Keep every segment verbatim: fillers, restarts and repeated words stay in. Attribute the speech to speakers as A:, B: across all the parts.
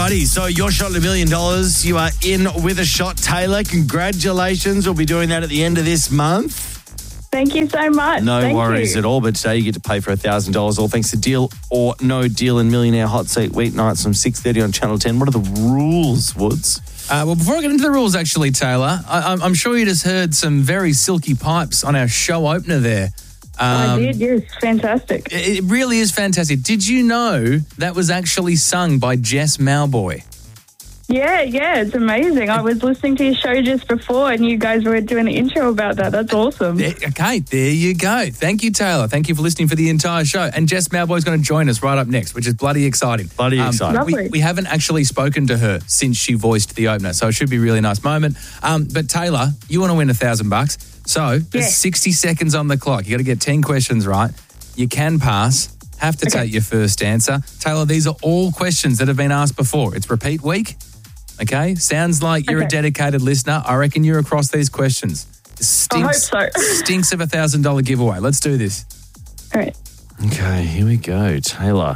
A: Alrighty, so your shot at a million dollars. You are in with a shot, Taylor. Congratulations. We'll be doing that at the end of this month.
B: Thank you so much.
A: No
B: Thank
A: worries
B: you.
A: at all, but today you get to pay for one thousand dollars, all thanks to Deal or No Deal in Millionaire Hot Seat weeknights from six thirty on Channel ten. What are the rules, Woods?
C: Uh, well, before I get into the rules, actually, Taylor, I, I'm, I'm sure you just heard some very silky pipes on our show opener there. Um,
B: I did, yes. Fantastic.
C: It, it really is fantastic. Did you know that was actually sung by Jess Mauboy?
B: Yeah, yeah, it's amazing. I was listening to your show just before and you guys were doing an intro about that. That's awesome.
C: There, okay, there you go. Thank you, Taylor. Thank you for listening for the entire show. And Jess Mauboy's going to join us right up next, which is bloody exciting.
A: Bloody
C: Um,
A: exciting.
B: Lovely.
C: We, we haven't actually spoken to her since she voiced the opener, so it should be a really nice moment. Um, but Taylor, you want to win a thousand bucks. So there's
B: Yeah.
C: sixty seconds on the clock. You got to get ten questions right. You can pass. Have to
B: Okay.
C: take your first answer. Taylor, these are all questions that have been asked before. It's repeat week. Okay? Sounds like you're a
B: Okay.
C: dedicated listener. I reckon you're across these questions. Stinks,
B: I hope so.
C: stinks of a thousand dollar giveaway. Let's do this.
B: All right.
A: Okay, here we go, Taylor.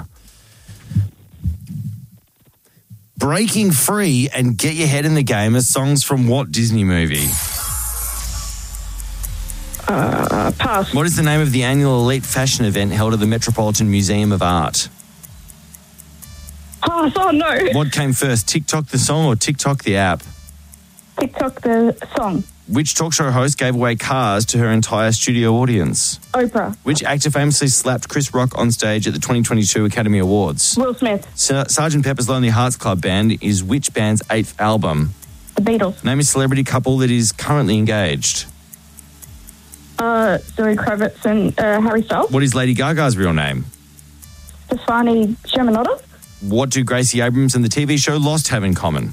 A: Breaking free and get your head in the game are songs from what Disney movie?
B: Uh, pass.
A: What is the name of the annual elite fashion event held at the Metropolitan Museum of Art?
B: Pass. Oh, no.
A: What came first, TikTok the song or TikTok the app?
B: TikTok the song.
A: Which talk show host gave away cars to her entire studio audience?
B: Oprah.
A: Which actor famously slapped Chris Rock on stage at the twenty twenty-two Academy Awards?
B: Will Smith.
A: Ser- Sergeant Pepper's Lonely Hearts Club Band is which band's eighth album?
B: The Beatles.
A: Name a celebrity couple that is currently engaged.
B: Uh, Zoe Kravitz and uh, Harry Styles.
A: What is Lady Gaga's real name?
B: Stefani Germanotta.
A: What do Gracie Abrams and the T V show Lost have in common?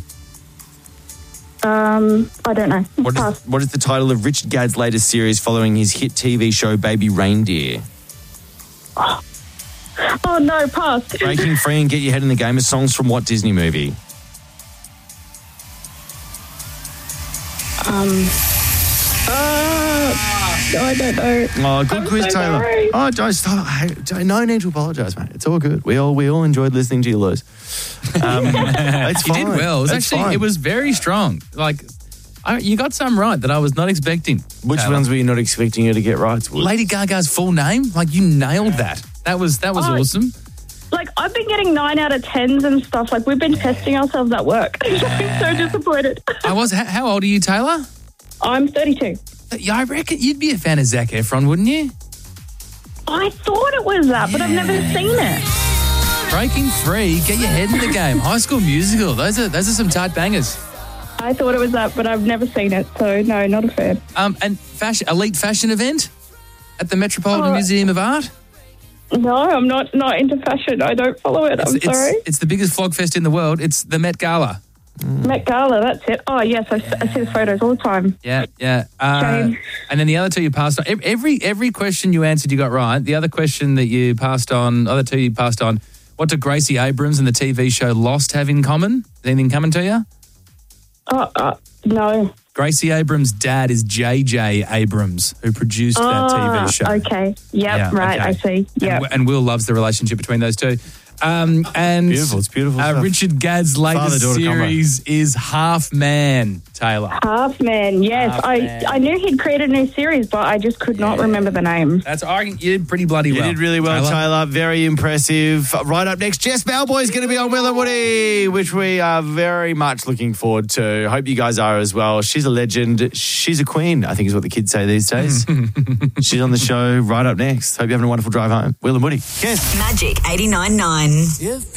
B: Um, I don't know.
A: What
B: Pass.
A: is, what is the title of Richard Gadd's latest series following his hit T V show Baby Reindeer?
B: Oh, no. Pass.
A: Breaking free and get your head in the game of songs from what Disney movie?
B: Um, uh, I don't know.
A: Oh, good
B: I'm
A: quiz,
B: so
A: Taylor.
B: sorry.
A: Oh, don't stop. Hey, don't- no need to apologise, mate. It's all good. We all we all enjoyed listening to you lose. Um, it's
C: You
A: fine.
C: did well. It was
A: It's
C: actually,
A: fine.
C: it was very strong. Like, I, you got some right that I was not expecting.
A: Which
C: Taylor.
A: ones were you not expecting you to get right? Wood?
C: Lady Gaga's full name? Like, you nailed that. That was that was
B: Oh,
C: awesome.
B: Like, I've been getting nine out of tens and stuff. Like, we've been testing ourselves at work. I'm so disappointed.
C: I was. How, how old are you, Taylor?
B: I'm thirty-two.
C: Yeah, I reckon you'd be a fan of Zac Efron, wouldn't you?
B: I thought it was that, but I've never seen it.
C: Breaking free, get your head in the game. High School Musical. Those are those are some tight bangers.
B: I thought it was that, but I've never seen it. So, no, not a fan.
C: Um, and fashion, elite fashion event at the Metropolitan
B: Oh.
C: Museum of Art.
B: No, I'm not, not into fashion. I don't follow it. I'm
C: it's,
B: sorry.
C: It's, it's the biggest flog fest in the world. It's the Met Gala.
B: Met Gala, that's it. Oh, yes, I, I see the photos all the time.
C: Yeah, yeah. Uh,
B: Shame.
C: and then the other two you passed on. Ev- Every every question you answered, you got right. The other question that you passed on, other two you passed on. What do Gracie Abrams and the T V show Lost have in common? Anything coming to you?
B: Oh, uh, no.
C: Gracie Abrams' dad is J J Abrams, who produced that T
B: Ah,
C: V show.
B: okay. Yep,
C: Yeah,
B: right,
C: okay.
B: I see. Yep.
C: And, and Will loves the relationship between those two. Um, and
A: Beautiful, it's beautiful
C: Uh,
A: stuff.
C: Richard Gadd's latest
A: Father-daughter combo.
C: series is Half Man, Taylor.
B: Half Man, yes.
C: Half
B: I
C: Man.
B: I knew he'd created a new series, but I just could not
C: Yeah.
B: remember the name.
C: That's I reckon you did pretty bloody
A: You
C: well.
A: did really well, Taylor. Very impressive. Right up next, Jess Mauboy is going to be on Will and Woody, which we are very much looking forward to. Hope you guys are as well. She's a legend. She's a queen, I think is what the kids say these days. She's on the show right up next. Hope you're having a wonderful drive home. Will and Woody. Yes.
D: Magic eighty-nine point nine.